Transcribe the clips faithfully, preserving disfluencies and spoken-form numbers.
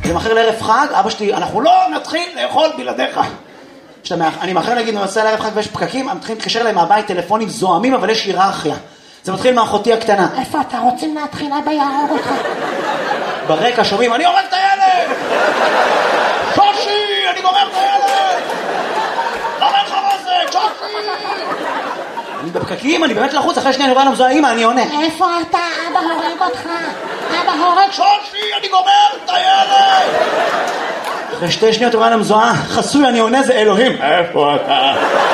זה מאחר לערב חג, אבא שלי, אנחנו לא נתחיל לאכול בלעדיך. אני מאחר להגיד, אני נוסע לערב חג ויש פקקים, אני מתחיל להתקשר להם מהבית טלפונים זוהמים, אבל יש היררכיה. זה מתחיל מאחותי הקטנה. איפה אתה רוצים להתחיל? אבא יהרוג אותך. ברקע שומעים, אני הורג את הילד! שושי, אני גומר את הילד! למה אין לך רזק? שושי! אני בפקקים, אני באמת לחוץ, אחרי שנייה אני רואה למזוהה, אמא, אני עונה. איפה אתה? אבא הורג אותך. אבא הורג... שושי, אני גומר את הילד! אחרי שתי שניות אני רואה למזוהה, חסוי, אני עונה, זה אלוהים. איפה אתה?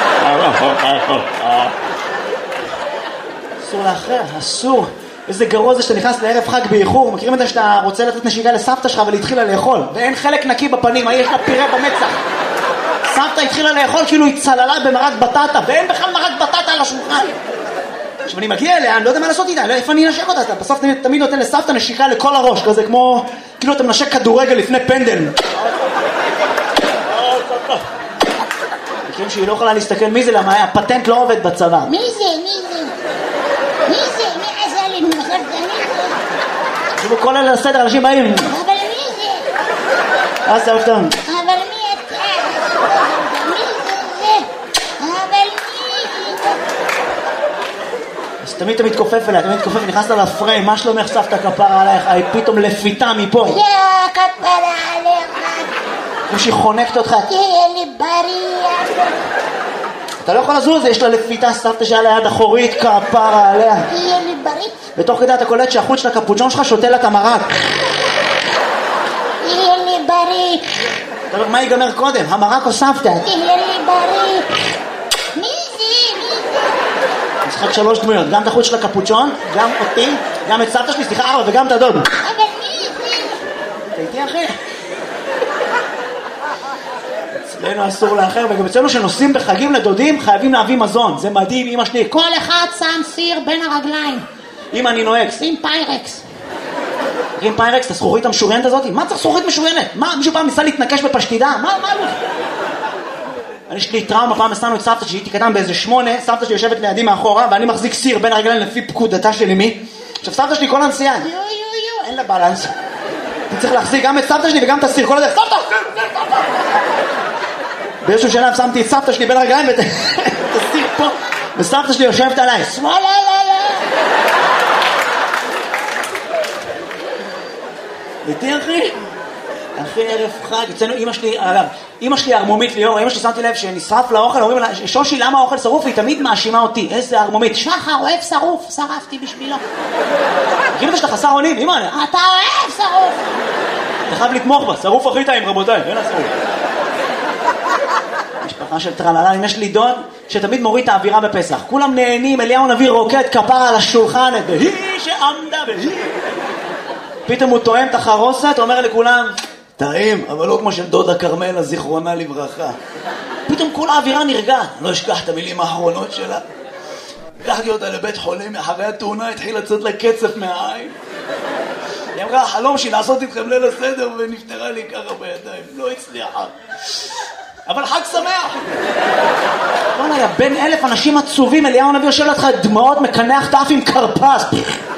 אסור לאחר, אסור. איזה גרוע זה שאתה נכנס לערב חג באיחור. מכירים את זה שאתה רוצה לתת נשיקה לסבתא שלך ולהתחילה לאכול ואין חלק נקי בפנים, יש לה פירה במצח. סבתא התחילה לאכול כאילו היא צללה במרק בטטה ואין בכלל מרק בטטה על השולחן. עכשיו אני מגיע אליה, אני לא יודע מה לעשות איתה, אני לא יודע איפה אני אנשק אותה. אתה בסוף תמיד, תמיד נותן לסבתא נשיקה לכל הראש, כזה כמו כאילו אתה מנשק כדורגל לפני פנדל. מכירים שהיא לא יכולה להסתכל מי זה, למה הפטנט לא עובד בצבא. מי זה? מי זה? מי זה? מי עשה לי? מי זה? שוב כל אלה לסדר, אנשים באים. אבל מי זה? אז זה אותם. אבל מי אתה? מי זה? אבל מי זה? אז תמיד אתה מתכופף אליה, תמיד מתכופף, נכנסת לפריים, מה שלומך סבתא כפרה עלייך? היא פתאום לפיתה מפה. יא כפרה עליך. כמו שהיא חונקת אותך. תהיה לי בריא. אתה לא יכול לזוז, יש לה לפיתה סבתא שהיה ליד אחורית, כפרה עליה. תהיה לי בריא. בתוך כדי אתה קולט שהחוץ של הקפוצ'ון שלך שותה לה את המרק. תהיה לי בריא. אתה אומר, מה ייגמר קודם? המרק או סבתא? תהיה לי בריא. מי זה? מי זה? משחק שלוש דמויות, גם את החוץ של הקפוצ'ון, גם אותי, גם את סבתא שלי, סליחה ארבע, וגם את הדוד. אבל מי זה? אתה איתי אחי? אצלנו אסור לאחר, וגם אצלנו שנוסעים בחגים לדודים חייבים להביא מזון. זה מדהים, אמא שלי. כל אחד שם סיר בין הרגליים. אמא, אני נוהג. שים פיירקס. מכירים פיירקס, את הזכוכית המשוריינת הזאת? מה צריך זכוכית משוריינת? מה, מישהו פעם ניסה להתנקש בפשטידה? מה, מה לא? אני יש לי טראומה, פעם נסענו את סבתא שהייתי קטן באיזה שמונה, סבתא שלי יושבת לידי מאחורה, ואני מחזיק סיר בין הרגליים לפי פקודתה של אמי. עכשיו סבתא שלי כל הנסיעה. יו יו יו. אין לה בלנס. אני צריך להחזיק גם את סבתא שלי וגם את הסיר, כל הדרך. סבתא! באיזשהו שלב שמתי את סבתא שלי בין הרגליים ואת הסיר פה, וסבתא שלי יושבת עליי. שמאלה, לא, לא. איתי אחי? אחי ערב חג, אצלנו אמא שלי, אגב, אמא שלי ארמומית ליאור, אמא שלי שמתי לב שנשרף לאוכל, אומרים לה, שושי למה האוכל שרוף? והיא תמיד מאשימה אותי, איזה ארמומית. שחר אוהב שרוף, שרפתי בשבילו. מכירים את זה שאתה חסר אונים? אמא, אתה אוהב שרוף. אתה חייב לתמוך בה, שרוף הכי טעים רבותיי, אין השרוף. משפחה של טרללה, יש לי דוד שתמיד מוריד את האווירה בפסח. כולם נהנים, אליהו נביא רוקד כפרה על השולחן, והיא שעמדה והיא. פתאום הוא טועם את החרוסת, אומר לכולם, טעים, אבל לא כמו של דודה קרמלה, זיכרונה לברכה. פתאום כל האווירה נרגעת. לא אשכח את המילים האחרונות שלה. לקחתי אותה לבית חולים, אחרי התאונה התחיל לצאת לה קצף מהעין. היא אמרה, החלום שלי לעשות איתכם ליל הסדר, ונפטרה לי ככה בידיים. לא הצליחה. אבל חג שמח. לא נהיה, בין אלף אנשים עצובים, אליהו נביא יושב לך דמעות, מקנח תף עם קרפס.